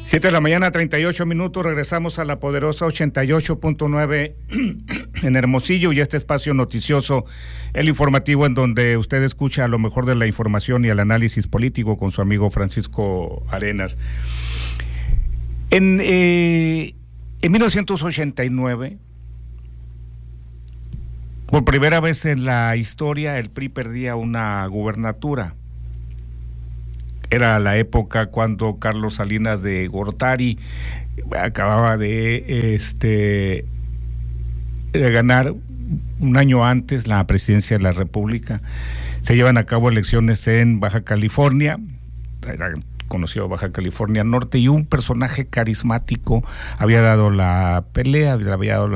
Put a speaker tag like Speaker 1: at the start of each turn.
Speaker 1: 7 de la mañana, 38 minutos, regresamos a la poderosa 88.9 en Hermosillo y este espacio noticioso, el informativo en donde usted escucha lo mejor de la información y el análisis político con su amigo Francisco Arenas. En 1989, por primera vez en la historia, el PRI perdía una gubernatura. Era la época cuando Carlos Salinas de Gortari acababa de ganar un año antes la presidencia de la República. Se llevan a cabo elecciones en Baja California, era conocido Baja California Norte, y un personaje carismático había dado la pelea, había dado